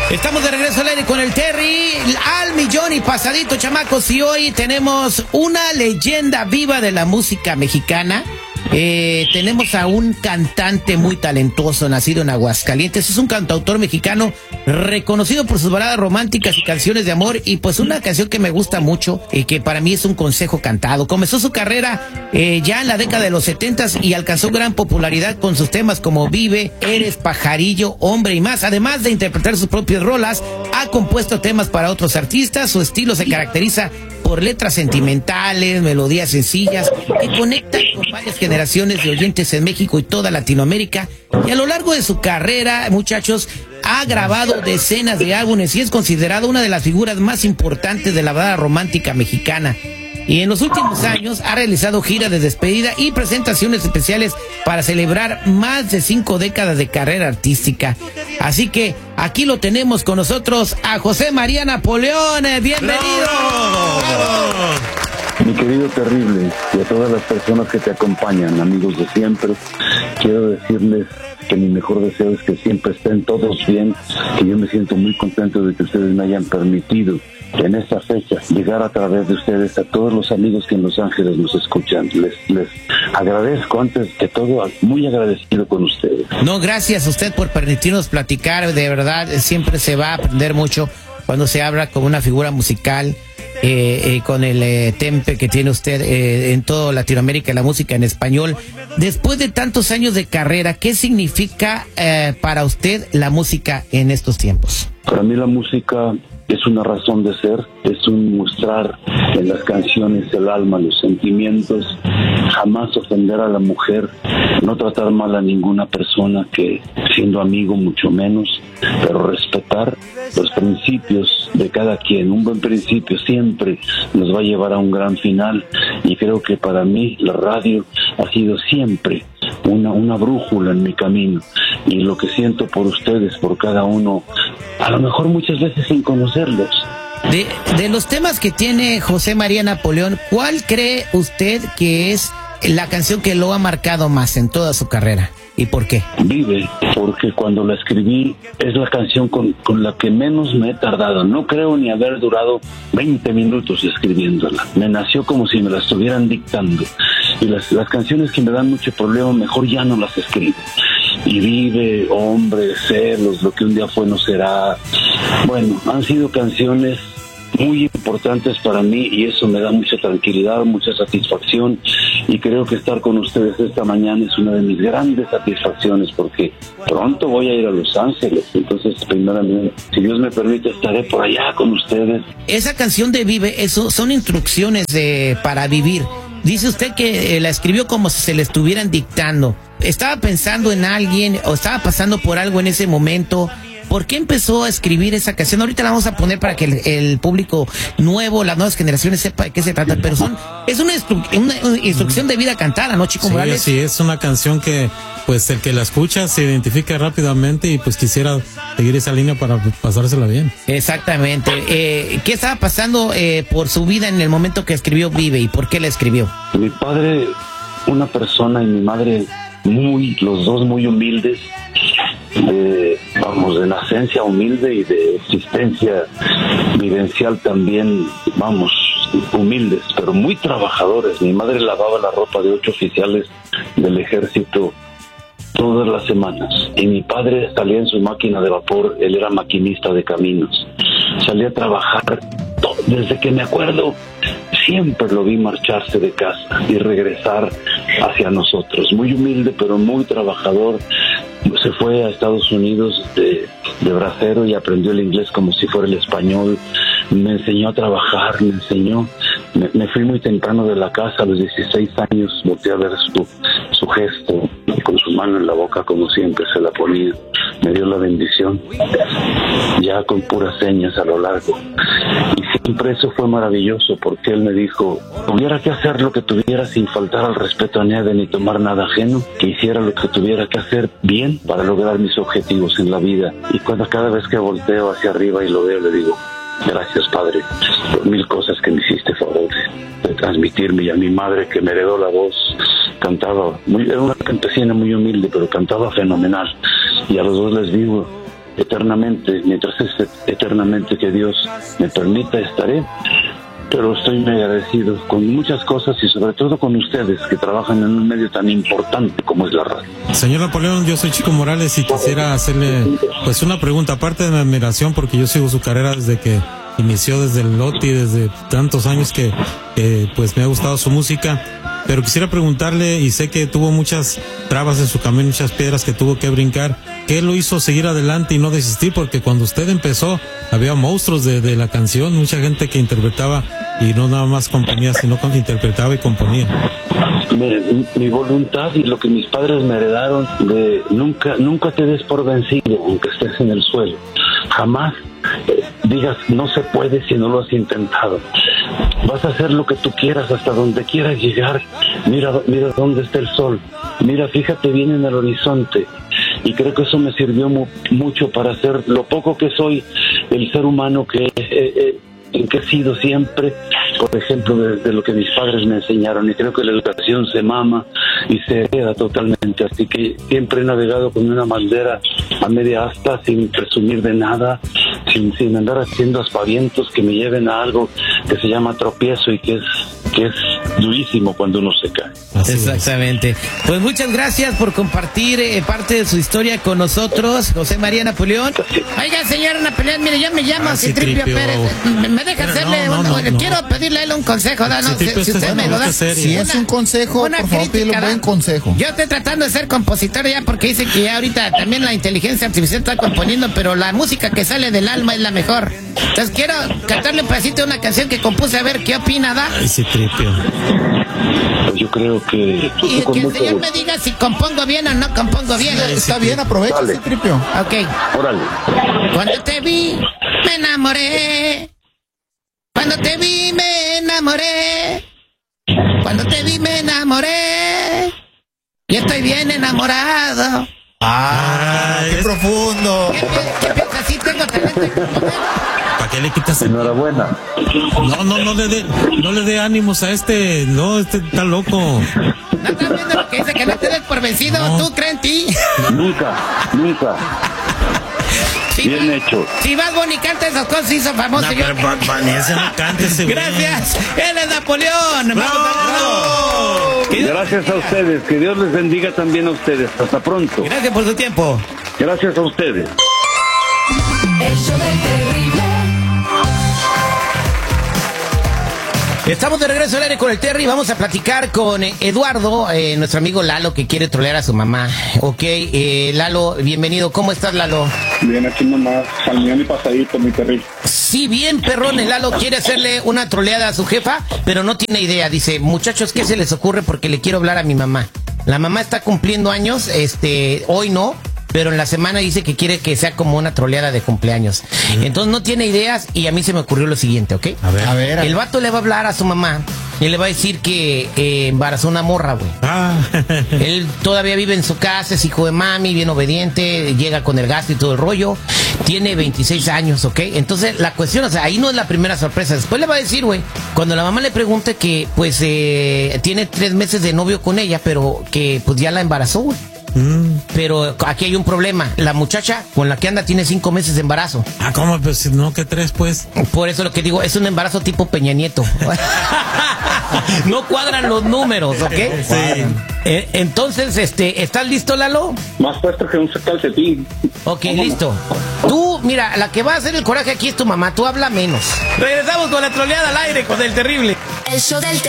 Estamos de regreso al aire con el Terry, al millón y pasadito, chamacos, y hoy tenemos una leyenda viva de la música mexicana. Tenemos a un cantante muy talentoso, nacido en Aguascalientes. Es un cantautor mexicano reconocido por sus baladas románticas y canciones de amor, y pues una canción que me gusta mucho y que para mí es un consejo cantado. Comenzó su carrera ya en la década de los 70s y alcanzó gran popularidad con sus temas como Vive, Eres, Pajarillo, Hombre y más. Además de interpretar sus propias rolas, ha compuesto temas para otros artistas. Su estilo se caracteriza por letras sentimentales, melodías sencillas que conectan con varias generaciones de oyentes en México y toda Latinoamérica. Y a lo largo de su carrera, muchachos, ha grabado decenas de álbumes y es considerado una de las figuras más importantes de la balada romántica mexicana. Y en los últimos años ha realizado giras de despedida y presentaciones especiales para celebrar más de 5 décadas de carrera artística. Así que aquí lo tenemos con nosotros a José María Napoleón. ¡Bienvenido! ¡Bravo! Mi querido Terrible, y a todas las personas que te acompañan, amigos de siempre, quiero decirles que mi mejor deseo es que siempre estén todos bien, que yo me siento muy contento de que ustedes me hayan permitido en esta fecha llegar a través de ustedes a todos los amigos que en Los Ángeles nos escuchan. Les agradezco, antes que todo, muy agradecido con ustedes. No, gracias a usted por permitirnos platicar. De verdad, siempre se va a aprender mucho cuando se habla con una figura musical, con el tempe que tiene usted en toda Latinoamérica, la música en español. Después de tantos años de carrera, ¿qué significa para usted la música en estos tiempos? Para mí la música es una razón de ser, es un mostrar en las canciones el alma, los sentimientos, jamás ofender a la mujer, no tratar mal a ninguna persona, que siendo amigo mucho menos, pero respetar los principios de cada quien. Un buen principio siempre nos va a llevar a un gran final, y creo que para mí la radio ha sido siempre una brújula en mi camino, y lo que siento por ustedes, por cada uno, a lo mejor muchas veces sin conocerlos. De los temas que tiene José María Napoleón, ¿cuál cree usted que es la canción que lo ha marcado más en toda su carrera? ¿Y por qué? Vive, porque cuando la escribí es la canción con la que menos me he tardado. No creo ni haber durado 20 minutos escribiéndola. Me nació como si me la estuvieran dictando. Y las canciones que me dan mucho problema, mejor ya no las escribo. Y Vive, Hombre, Celos, Lo que un día fue no será. Bueno, han sido canciones muy importantes para mí, y eso me da mucha tranquilidad, mucha satisfacción, y creo que estar con ustedes esta mañana es una de mis grandes satisfacciones, porque pronto voy a ir a Los Ángeles. Entonces, primeramente, si Dios me permite, estaré por allá con ustedes. Esa canción de Vive, eso son instrucciones para vivir. Dice usted que la escribió como si se le estuvieran dictando. ¿Estaba pensando en alguien o estaba pasando por algo en ese momento? ¿Por qué empezó a escribir esa canción? Ahorita la vamos a poner para que el público nuevo, las nuevas generaciones, sepa de qué se trata. Pero es una instrucción de vida cantada, ¿no, Chico Morales? Sí, es una canción que, pues, el que la escucha se identifica rápidamente, y pues quisiera seguir esa línea para pasársela bien. Exactamente. ¿Qué estaba pasando por su vida en el momento que escribió Vive, y por qué la escribió? Mi padre, una persona, y mi madre, los dos muy humildes, de nacencia humilde y de existencia vivencial también, humildes, pero muy trabajadores. Mi madre lavaba la ropa de 8 oficiales del ejército todas las semanas, y mi padre salía en su máquina de vapor. Él era maquinista de caminos, salía a trabajar. Desde que me acuerdo, siempre lo vi marcharse de casa y regresar hacia nosotros. Muy humilde, pero muy trabajador. Se fue a Estados Unidos de bracero y aprendió el inglés como si fuera el español. Me enseñó a trabajar, me fui muy temprano de la casa. A los 16 años volteé a ver su gesto, con su mano en la boca, como siempre se la ponía. Me dio la bendición, ya con puras señas a lo largo. Y siempre eso fue maravilloso, porque él me dijo, tuviera que hacer lo que tuviera sin faltar al respeto a nadie ni tomar nada ajeno, que hiciera lo que tuviera que hacer bien para lograr mis objetivos en la vida. Y cada vez que volteo hacia arriba y lo veo, le digo, gracias, Padre, por 1000 cosas que me hiciste favor de transmitirme. Y a mi madre, que me heredó la voz, cantaba, era una campesina muy humilde, pero cantaba fenomenal. Y a los dos les digo, eternamente, mientras es eternamente que Dios me permita, estaré. Pero estoy muy agradecido con muchas cosas y sobre todo con ustedes que trabajan en un medio tan importante como es la radio. Señor Napoleón, yo soy Chico Morales y quisiera hacerle pues una pregunta, aparte de mi admiración, porque yo sigo su carrera desde que inició, desde el Loti, desde tantos años que pues me ha gustado su música, pero quisiera preguntarle, y sé que tuvo muchas trabas en su camino, muchas piedras que tuvo que brincar, ¿qué lo hizo seguir adelante y no desistir? Porque cuando usted empezó había monstruos de la canción, mucha gente que interpretaba y no nada más componía, sino que interpretaba y componía. Mi voluntad y lo que mis padres me heredaron de nunca te des por vencido aunque estés en el suelo, jamás digas no se puede si no lo has intentado. Vas a hacer lo que tú quieras hasta donde quieras llegar. Mira dónde está el sol, mira, fíjate bien en el horizonte. Y creo que eso me sirvió mucho para ser lo poco que soy, el ser humano que he sido siempre, por ejemplo, de lo que mis padres me enseñaron. Y creo que la educación se mama y se hereda totalmente. Así que siempre he navegado con una bandera a media asta, sin presumir de nada, sin andar haciendo aspavientos que me lleven a algo que se llama tropiezo y que es durísimo cuando uno se cae. Así exactamente. Pues muchas gracias por compartir parte de su historia con nosotros, José María Napoleón. Oiga, señor Napoleón, mire, yo me llamo Citripio Pérez. ¿Me deja hacerle quiero pedirle a él un consejo? No, si usted me lo da. Si es un consejo, por favor, pídele un buen consejo. Yo estoy tratando de ser compositor ya porque dicen que ya ahorita también la inteligencia artificial está componiendo, pero la música que sale del alma es la mejor. Entonces quiero cantarle un pedacito de una canción que compuse, a ver qué opina, ¿da? Citripio. Pues yo creo que... Y que el señor me diga si compongo bien o no compongo bien. Está bien, aprovecha, Citripio. Ok. Órale. Cuando te vi, me enamoré. Cuando te vi, me enamoré. Cuando te vi, me enamoré. Y estoy bien enamorado. ¡Ay, qué profundo! ¿Qué piensas? ¿Sí tengo talento? ¿Para qué le quitas? Enhorabuena. No le dé ánimos a este. No, este está loco. ¿No estás viendo lo que dice? Que no te des por vencido. No. ¿Tú crees en ti? Nunca. Sí, bien hecho. Si Bad Bunny canta esas cosas, hizo famoso. No, pero Bad Bunny ese no canta ese. Gracias. Él es Napoleón. ¡Bravo! Gracias a ustedes. Que Dios les bendiga también a ustedes. Hasta pronto. Gracias por su tiempo. Gracias a ustedes. El show del terrible. Estamos de regreso al aire con el Terry. Vamos a platicar con Eduardo, nuestro amigo Lalo, que quiere trolear a su mamá. Ok, Lalo, bienvenido. ¿Cómo estás, Lalo? Bien, aquí nomás, al millón y pasadito, mi Terry. Sí, bien, perrón. El Lalo quiere hacerle una troleada a su jefa, pero no tiene idea. Dice, muchachos, ¿qué se les ocurre? Porque le quiero hablar a mi mamá. La mamá está cumpliendo años, hoy no, pero en la semana dice que quiere que sea como una troleada de cumpleaños. Entonces no tiene ideas y a mí se me ocurrió lo siguiente, ¿ok? A ver. El vato le va a hablar a su mamá y le va a decir que embarazó una morra, güey. Él todavía vive en su casa, es hijo de mami, bien obediente, llega con el gasto y todo el rollo. Tiene 26 años, ¿ok? Entonces la cuestión, o sea, ahí no es la primera sorpresa. Después le va a decir, güey, cuando la mamá le pregunte que, pues, tiene 3 meses de novio con ella, pero que, pues, ya la embarazó, güey. Pero aquí hay un problema. La muchacha con la que anda tiene 5 meses de embarazo. ¿Cómo? Pues no, que 3, pues. Por eso lo que digo, es un embarazo tipo Peña Nieto. No cuadran los números, ¿ok? Sí. Entonces, ¿estás listo, Lalo? Más puesto que un calcetín. Ok, listo. Tú, mira, la que va a hacer el coraje aquí es tu mamá. Tú habla menos. Regresamos con la troleada al aire con el terrible. El show del